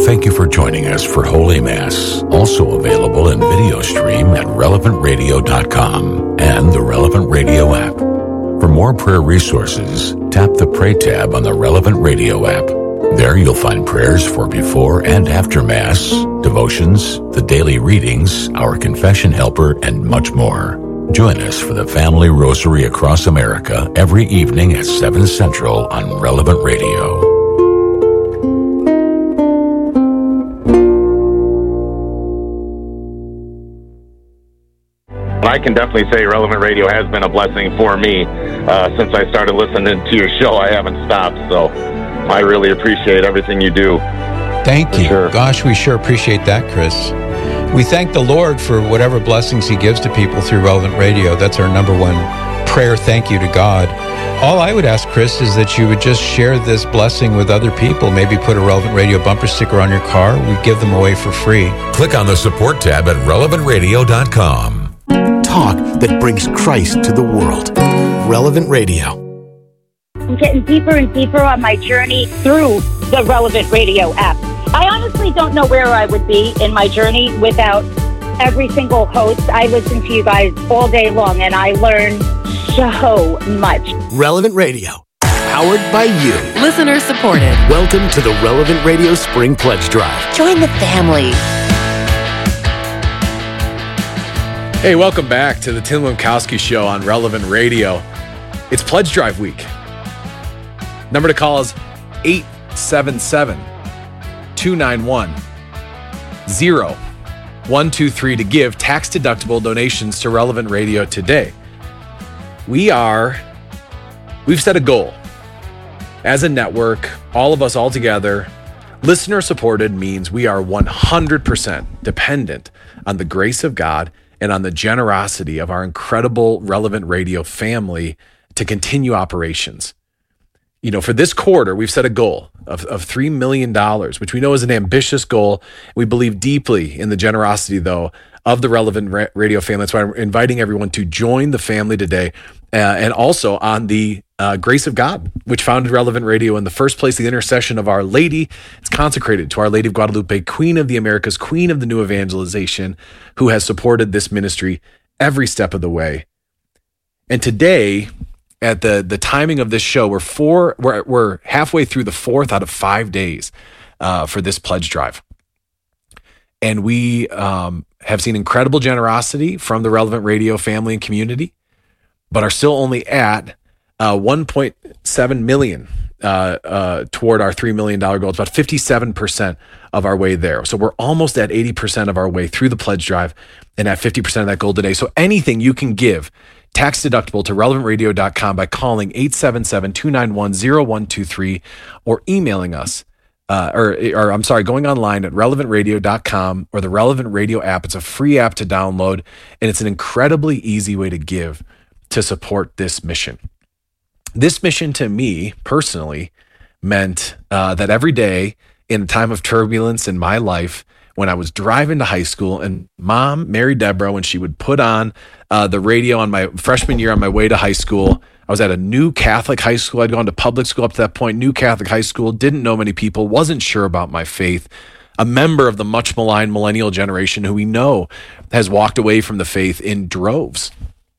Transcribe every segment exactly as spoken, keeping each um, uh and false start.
Thank you for joining us for Holy Mass, also available in video stream at relevant radio dot com and the Relevant Radio app. For more prayer resources, tap the Pray tab on the Relevant Radio app. There you'll find prayers for before and after Mass, devotions, the daily readings, our confession helper, and much more. Join us for the Family Rosary across America every evening at seven Central on Relevant Radio. I can definitely say Relevant Radio has been a blessing for me. Uh, since I started listening to your show, I haven't stopped, so I really appreciate everything you do. Thank you. Sure. Gosh, we sure appreciate that, Chris. We thank the Lord for whatever blessings he gives to people through Relevant Radio. That's our number one prayer thank you to God. All I would ask, Chris, is that you would just share this blessing with other people. Maybe put a Relevant Radio bumper sticker on your car. We give them away for free. Click on the support tab at relevant radio dot com. Talk that brings Christ to the world. Relevant Radio. I'm getting deeper and deeper on my journey through the Relevant Radio app. I honestly don't know where I would be in my journey without every single host. I listen to you guys all day long, and I learn so much. Relevant Radio, powered by you. Listener supported. Welcome to the Relevant Radio Spring Pledge Drive. Join the family. Hey, welcome back to the Tim Lemkowski Show on Relevant Radio. It's Pledge Drive week. Number to call is eight seven seven, two nine one, zero one two three to give tax-deductible donations to Relevant Radio today. We are, we've set a goal. As a network, all of us all together, listener-supported means we are one hundred percent dependent on the grace of God and on the generosity of our incredible Relevant Radio family to continue operations. You know, for this quarter, we've set a goal of, of three million dollars, which we know is an ambitious goal. We believe deeply in the generosity, though, of the Relevant Ra- Radio family. That's why I'm inviting everyone to join the family today, uh, and also on the uh, grace of God, which founded Relevant Radio in the first place, the intercession of Our Lady. It's consecrated to Our Lady of Guadalupe, Queen of the Americas, Queen of the New Evangelization, who has supported this ministry every step of the way. And today, at the the timing of this show, we're four we're we're halfway through the fourth out of five days uh, for this pledge drive, and we um, have seen incredible generosity from the Relevant Radio family and community, but are still only at uh, one point seven million uh, uh, toward our three million dollar goal. It's about fifty-seven percent of our way there. So we're almost at eighty percent of our way through the pledge drive, and at fifty percent of that goal today. So anything you can give tax deductible to relevant radio dot com by calling eight seven seven, two nine one, zero one two three or emailing us, uh, or, or I'm sorry, going online at relevant radio dot com or the Relevant Radio app. It's a free app to download, and it's an incredibly easy way to give to support this mission. This mission to me personally meant uh, that every day in a time of turbulence in my life, when I was driving to high school, and Mom, Mary Deborah, when she would put on uh, the radio on my freshman year on my way to high school, I was at a new Catholic high school. I'd gone to public school up to that point, new Catholic high school, didn't know many people, wasn't sure about my faith, a member of the much maligned millennial generation who we know has walked away from the faith in droves.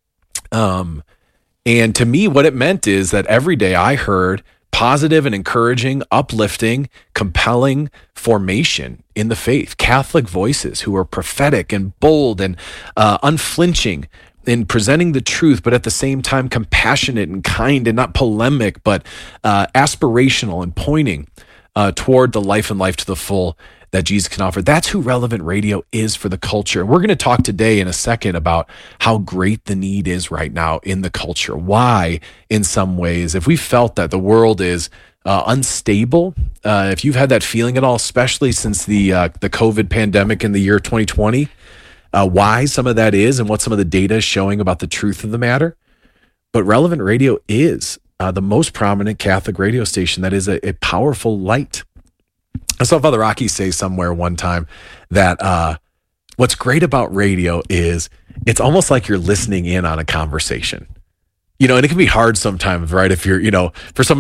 Um, and to me, what it meant is that every day I heard positive and encouraging, uplifting, compelling formation in the faith. Catholic voices who are prophetic and bold and uh, unflinching in presenting the truth, but at the same time compassionate and kind and not polemic, but uh, aspirational and pointing uh, toward the life and life to the full that Jesus can offer. That's who Relevant Radio is for the culture. We're going to talk today in a second about how great the need is right now in the culture. Why, in some ways, if we felt that the world is uh, unstable, uh, if you've had that feeling at all, especially since the uh, the COVID pandemic in the year twenty twenty, uh, why some of that is and what some of the data is showing about the truth of the matter. But Relevant Radio is uh, the most prominent Catholic radio station that is a, a powerful light. I saw Father Rocky say somewhere one time that uh, what's great about radio is it's almost like you're listening in on a conversation. You know, and it can be hard sometimes, right? If you're, you know, for some